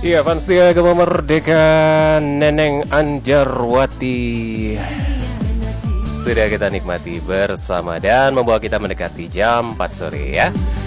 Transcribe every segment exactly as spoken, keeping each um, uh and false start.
Iya, fans dia Agama Merdeka Neneng Anjarwati sudah kita nikmati bersama dan membawa kita mendekati jam empat sore ya.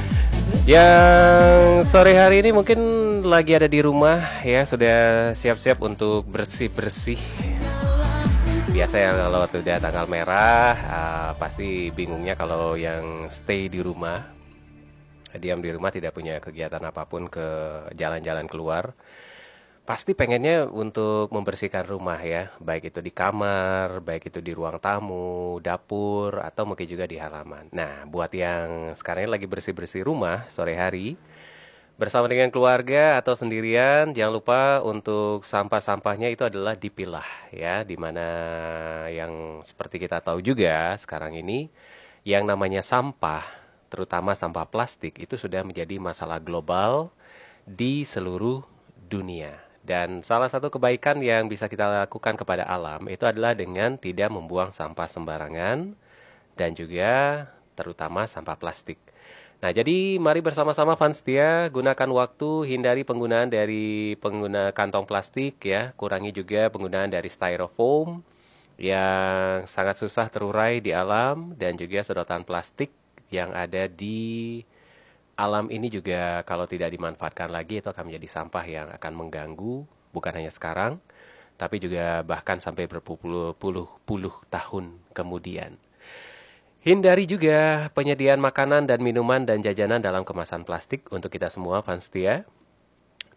Yang sore hari ini mungkin lagi ada di rumah ya, sudah siap-siap untuk bersih-bersih. Biasanya kalau sudah tanggal merah uh, pasti bingungnya kalau yang stay di rumah, diam di rumah, tidak punya kegiatan apapun ke jalan-jalan keluar. Pasti pengennya untuk membersihkan rumah ya, baik itu di kamar, baik itu di ruang tamu, dapur, atau mungkin juga di halaman. Nah, buat yang sekarang ini lagi bersih-bersih rumah sore hari, bersama dengan keluarga atau sendirian, jangan lupa untuk sampah-sampahnya itu adalah dipilah ya, dimana yang seperti kita tahu juga sekarang ini, yang namanya sampah, terutama sampah plastik, itu sudah menjadi masalah global di seluruh dunia. Dan salah satu kebaikan yang bisa kita lakukan kepada alam itu adalah dengan tidak membuang sampah sembarangan dan juga terutama sampah plastik. Nah, jadi mari bersama-sama fans setia gunakan waktu, hindari penggunaan dari pengguna kantong plastik ya, kurangi juga penggunaan dari styrofoam yang sangat susah terurai di alam, dan juga sedotan plastik yang ada di alam ini juga kalau tidak dimanfaatkan lagi itu akan menjadi sampah yang akan mengganggu, bukan hanya sekarang, tapi juga bahkan sampai berpuluh-puluh tahun kemudian. Hindari juga penyediaan makanan dan minuman dan jajanan dalam kemasan plastik untuk kita semua fans setia.